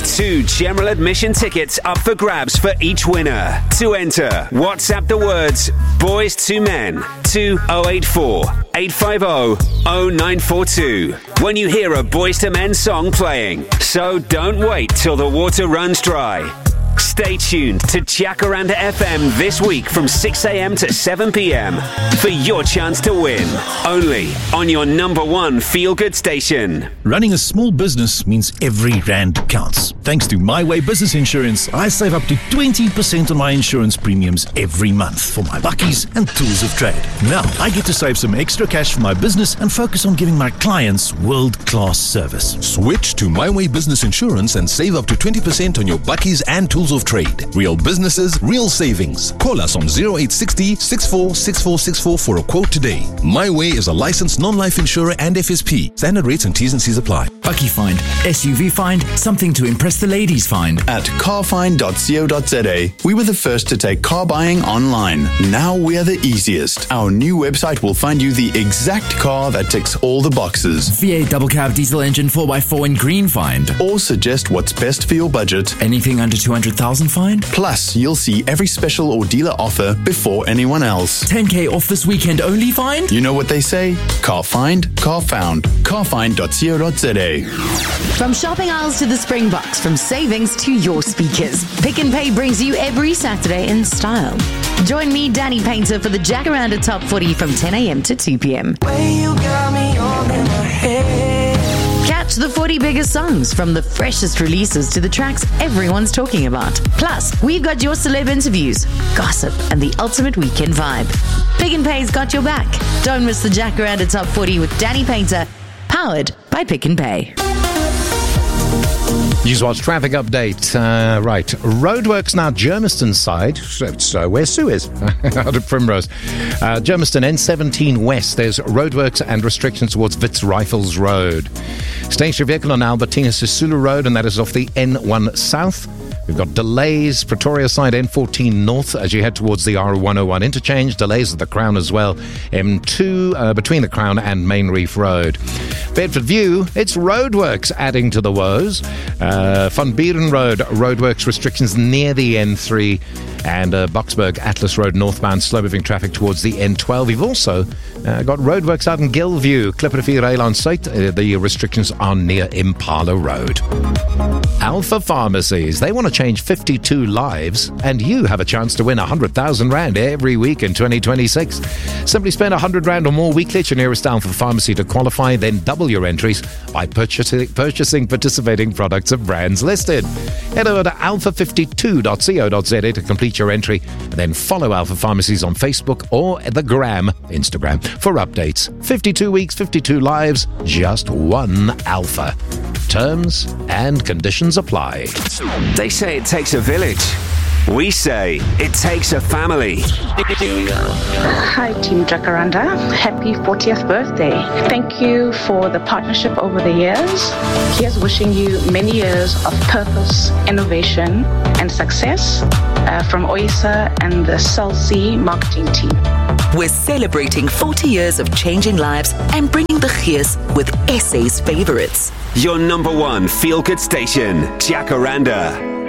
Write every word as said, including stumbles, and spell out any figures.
There's two general admission tickets up for grabs for each winner. To enter, WhatsApp the words Boys to Men to oh eight four, eight five oh, oh nine four two when you hear a Boys to Men song playing. So don't wait till the water runs dry. Stay tuned to Jacaranda F M this week from six a.m. to seven p.m. for your chance to win. Only on your number one feel-good station. Running a small business means every rand counts. Thanks to My Way Business Insurance, I save up to twenty percent on my insurance premiums every month for my bakkies and tools of trade. Now, I get to save some extra cash for my business and focus on giving my clients world-class service. Switch to My Way Business Insurance and save up to twenty percent on your bakkies and tools of trade. Real businesses, real savings. Call us on zero eight six zero, six four six four six four for a quote today. My Way is a licensed non-life insurer and F S P. Standard rates and T's and C's apply. Bakkie Find, S U V Find, something to impress the ladies find. At car find dot co dot za, we were the first to take car buying online. Now we are the easiest. Our new website will find you the exact car that ticks all the boxes. V eight double cab diesel engine four by four in green find. Or suggest what's best for your budget. Anything under two hundred thousand find. Plus, you'll see every special or dealer offer before anyone else. ten K off this weekend only find. You know what they say? Car find, car found. car find dot co dot za. From shopping aisles to the Springboks, from savings to your speakers, Pick and Pay brings you every Saturday in style. Join me, Danny Painter, for the Jacaranda Top forty from ten a.m. to two p.m. You got me all in my head. Catch the forty biggest songs, from the freshest releases to the tracks everyone's talking about. Plus, we've got your celeb interviews, gossip, and the ultimate weekend vibe. Pick and Pay's got your back. Don't miss the Jacaranda Top forty with Danny Painter, powered by Pick and Pay. Newswatch traffic update. Uh, right. Roadworks now Germiston side. So, so where Sue is. Out of Primrose. Uh, Germiston N seventeen West. There's roadworks and restrictions towards Wits Rifles Road. Stationary vehicle on Albertina Sisulu Road, and that is off the N one South. We've got delays, Pretoria side N fourteen North as you head towards the R one oh one interchange. Delays at the Crown as well. M two uh, between the Crown and Main Reef Road. Bedford View, it's roadworks adding to the woes. Uh, Van Buren Road, roadworks restrictions near the N three. And uh, Boksburg Atlas Road northbound, slow-moving traffic towards the N twelve. We've also uh, got roadworks out in Gillview. Clipperfield Rail on site. Uh, the restrictions are near Impala Road. Alpha Pharmacies. They want to change fifty-two lives, and you have a chance to win one hundred thousand rand every week in twenty twenty-six. Simply spend one hundred rand or more weekly at your nearest Alpha Pharmacy to qualify, then double your entries by purchasing, purchasing participating products of brands listed. Head over to alpha fifty-two dot co dot za to complete your entry, and then follow Alpha Pharmacies on Facebook or the Gram, Instagram, for updates. fifty-two weeks, fifty-two lives, just one Alpha. Terms and conditions apply. They say it takes a village. We say it takes a family. Hi, Team Jacaranda. Happy fortieth birthday. Thank you for the partnership over the years. Here's wishing you many years of purpose, innovation, and success uh, from Oysa and the Cell C marketing team. We're celebrating forty years of changing lives and bringing the gees with S A's favorites. Your number one feel-good station, Jacaranda.